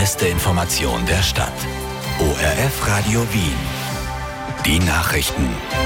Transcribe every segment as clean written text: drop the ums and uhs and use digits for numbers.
beste Information der Stadt. ORF Radio Wien. Die Nachrichten.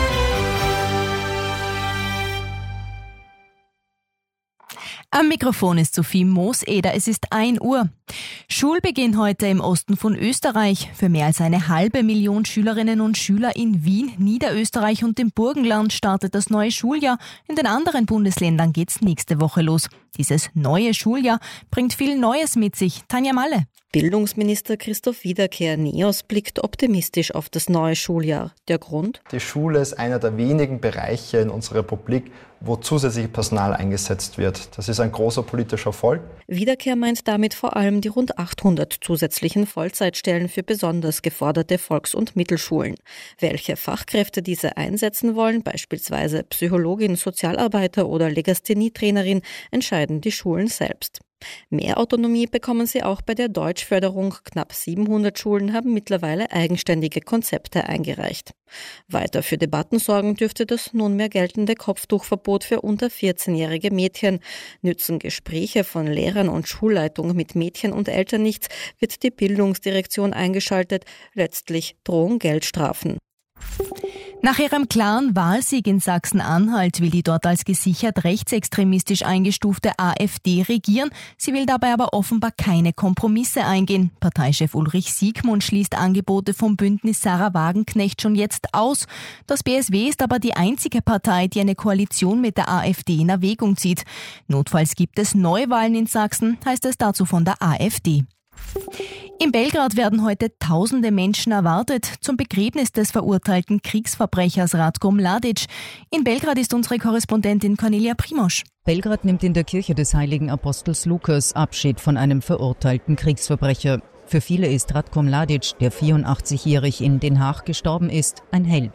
Am Mikrofon ist Sophie Mooseder. Es ist 1 Uhr. Schulbeginn heute im Osten von Österreich. Für mehr als 500.000 Schülerinnen und Schüler in Wien, Niederösterreich und dem Burgenland startet das neue Schuljahr. In den anderen Bundesländern geht's nächste Woche los. Dieses neue Schuljahr bringt viel Neues mit sich. Tanja Malle. Bildungsminister Christoph Wiederkehr-Neos blickt optimistisch auf das neue Schuljahr. Der Grund? Die Schule ist einer der wenigen Bereiche in unserer Republik, wo zusätzliches Personal eingesetzt wird. Das ist ein großer politischer Erfolg. Wiederkehr meint damit vor allem die rund 800 zusätzlichen Vollzeitstellen für besonders geforderte Volks- und Mittelschulen. Welche Fachkräfte diese einsetzen wollen, beispielsweise Psychologin, Sozialarbeiter oder Legasthenie-Trainerin, entscheiden die Schulen selbst. Mehr Autonomie bekommen sie auch bei der Deutschförderung. Knapp 700 Schulen haben mittlerweile eigenständige Konzepte eingereicht. Weiter für Debatten sorgen dürfte das nunmehr geltende Kopftuchverbot für unter 14-jährige Mädchen. Nützen Gespräche von Lehrern und Schulleitung mit Mädchen und Eltern nichts, wird die Bildungsdirektion eingeschaltet. Letztlich drohen Geldstrafen. Nach ihrem klaren Wahlsieg in Sachsen-Anhalt will die dort als gesichert rechtsextremistisch eingestufte AfD regieren. Sie will dabei aber offenbar keine Kompromisse eingehen. Parteichef Ulrich Siegmund schließt Angebote vom Bündnis Sarah Wagenknecht schon jetzt aus. Das BSW ist aber die einzige Partei, die eine Koalition mit der AfD in Erwägung zieht. Notfalls gibt es Neuwahlen in Sachsen, heißt es dazu von der AfD. In Belgrad werden heute tausende Menschen erwartet zum Begräbnis des verurteilten Kriegsverbrechers Ratko Mladic. In Belgrad ist unsere Korrespondentin Cornelia Primosch. Belgrad nimmt in der Kirche des heiligen Apostels Lukas Abschied von einem verurteilten Kriegsverbrecher. Für viele ist Ratko Mladic, der 84-jährig in Den Haag gestorben ist, ein Held.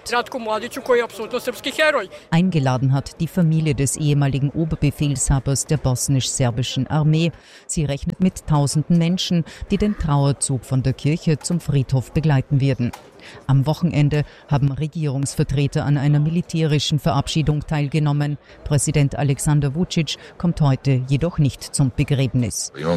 Eingeladen hat die Familie des ehemaligen Oberbefehlshabers der bosnisch-serbischen Armee. Sie rechnet mit tausenden Menschen, die den Trauerzug von der Kirche zum Friedhof begleiten werden. Am Wochenende haben Regierungsvertreter an einer militärischen Verabschiedung teilgenommen. Präsident Alexander Vučić kommt heute jedoch nicht zum Begräbnis. Er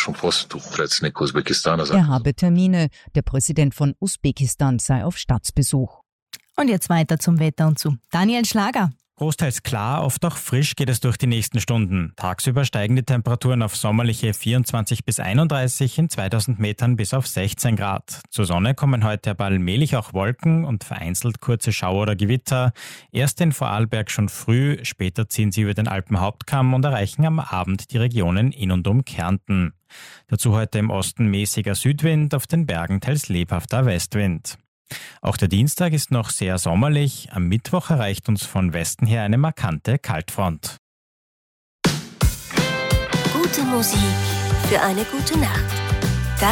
habe Termine. Der Präsident von Usbekistan sei auf Staatsbesuch. Und jetzt weiter zum Wetter und zu Daniel Schlager. Großteils klar, oft auch frisch geht es durch die nächsten Stunden. Tagsüber steigen die Temperaturen auf sommerliche 24 bis 31, in 2000 Metern bis auf 16 Grad. Zur Sonne kommen heute aber allmählich auch Wolken und vereinzelt kurze Schauer oder Gewitter. Erst in Vorarlberg schon früh, später ziehen sie über den Alpenhauptkamm und erreichen am Abend die Regionen in und um Kärnten. Dazu heute im Osten mäßiger Südwind, auf den Bergen teils lebhafter Westwind. Auch der Dienstag ist noch sehr sommerlich. Am Mittwoch erreicht uns von Westen her eine markante Kaltfront. Gute Musik für eine gute Nacht.